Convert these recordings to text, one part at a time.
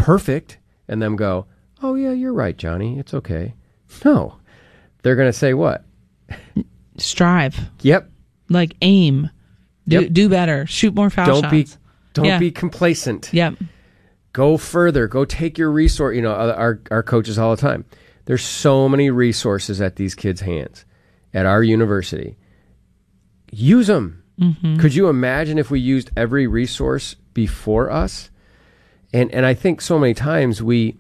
perfect and them go, oh yeah, you're right, Johnny, it's okay. No, they're going to say what? Strive. Yep. Like aim. Do better. Shoot more foul shots. Don't be complacent. Yep. Go further. Go take your resource. Our coaches all the time. There's so many resources at these kids' hands at our university. Use them. Mm-hmm. Could you imagine if we used every resource before us? And I think so many times we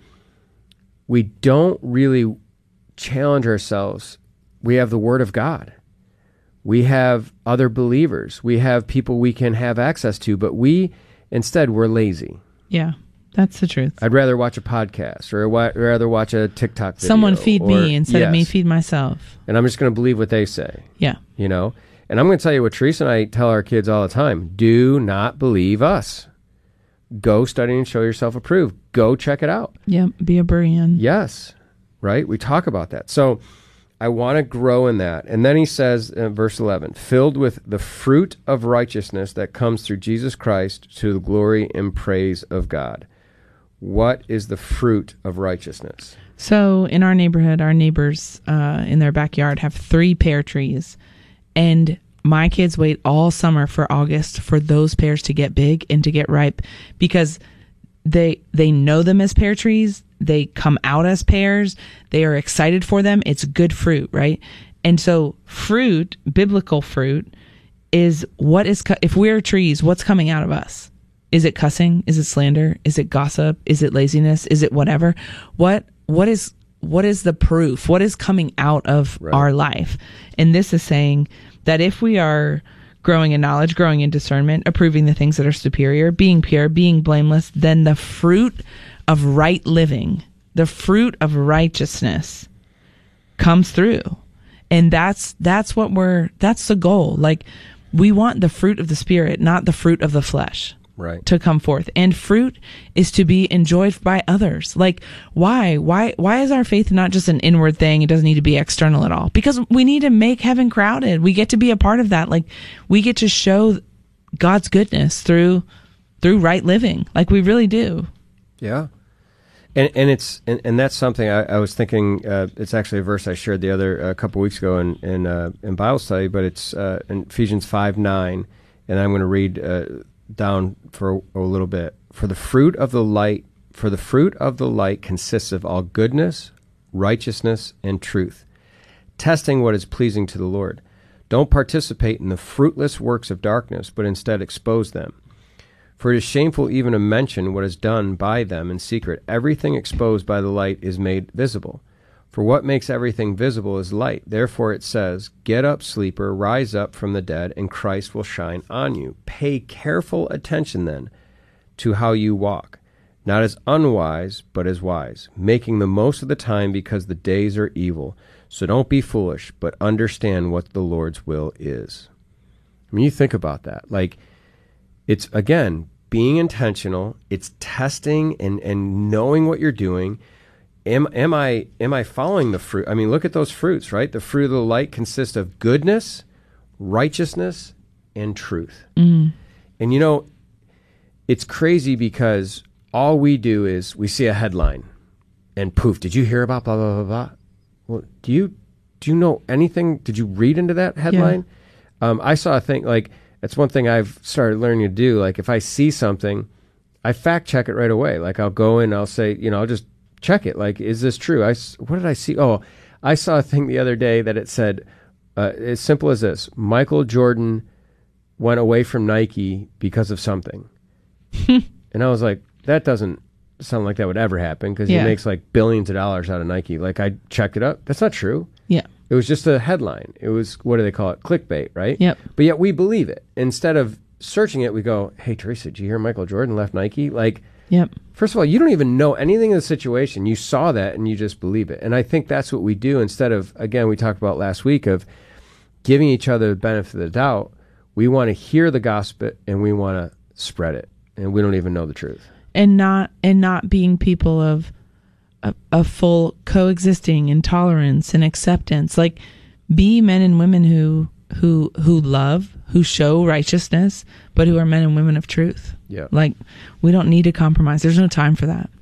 don't really challenge ourselves. We have the Word of God. We have other believers. We have people we can have access to, but we're lazy. Yeah, that's the truth. I'd rather watch a podcast or rather watch a TikTok video. Someone feed me instead of me feed myself. And I'm just going to believe what they say. Yeah. And I'm going to tell you what Teresa and I tell our kids all the time. Do not believe us. Go study and show yourself approved. Go check it out. Yeah, be a Berean. Yes, right? We talk about that. So I want to grow in that. And then he says in verse 11, filled with the fruit of righteousness that comes through Jesus Christ to the glory and praise of God. What is the fruit of righteousness? So in our neighborhood, our neighbors in their backyard have 3 pear trees. And my kids wait all summer for August for those pears to get big and to get ripe because they know them as pear trees. They come out as pears. They are excited for them. It's good fruit, right? And so fruit, biblical fruit, is what is, if we're trees, what's coming out of us? Is it cussing? Is it slander? Is it gossip? Is it laziness? Is it whatever? What is the proof? What is coming out of our life? And this is saying that if we are growing in knowledge, growing in discernment, approving the things that are superior, being pure, being blameless, then the fruit of right living, the fruit of righteousness comes through. And that's the goal. Like, we want the fruit of the Spirit, not the fruit of the flesh. Right. To come forth. And fruit is to be enjoyed by others. Like, why is our faith not just an inward thing? It doesn't need to be external at all. Because we need to make heaven crowded. We get to be a part of that. Like, we get to show God's goodness through right living. Like, we really do. Yeah. And that's something I was thinking. It's actually a verse I shared a couple weeks ago in Bible study, but it's in Ephesians 5:9, and I'm going to read down for a little bit. For the fruit of the light consists of all goodness, righteousness, and truth, testing what is pleasing to the Lord. Don't participate in the fruitless works of darkness, but instead expose them. For it is shameful even to mention what is done by them in secret. Everything exposed by the light is made visible. For what makes everything visible is light. Therefore it says, get up, sleeper, rise up from the dead, and Christ will shine on you. Pay careful attention then to how you walk, not as unwise, but as wise, making the most of the time because the days are evil. So don't be foolish, but understand what the Lord's will is. I mean, you think about that. Like, it's, again, being intentional. It's testing and knowing what you're doing. Am I following the fruit? I mean, look at those fruits, right? The fruit of the light consists of goodness, righteousness, and truth. Mm. And it's crazy because all we do is we see a headline and poof, did you hear about blah, blah, blah, blah? Well, do you know anything? Did you read into that headline? Yeah. I saw a thing, like, that's one thing I've started learning to do. Like, if I see something, I fact check it right away. Like, I'll go in, I'll say, I'll just check it. Like, is this true? What did I see? Oh, I saw a thing the other day that it said, as simple as this: Michael Jordan went away from Nike because of something. And I was like, that doesn't sound like that would ever happen, because he makes like billions of dollars out of Nike. Like, I checked it up. That's not true. Yeah. It was just a headline. It was, what do they call it? Clickbait, right? Yep. But yet we believe it. Instead of searching it, we go, hey, Teresa, did you hear Michael Jordan left Nike? Like, yep. First of all, you don't even know anything of the situation. You saw that and you just believe it. And I think that's what we do instead of, again, we talked about last week, of giving each other the benefit of the doubt. We want to hear the gospel and we want to spread it. And we don't even know the truth. And not being people of full coexisting and tolerance and acceptance. Like, be men and women who love, who show righteousness, but who are men and women of truth. Yeah. Like, we don't need to compromise. There's no time for that.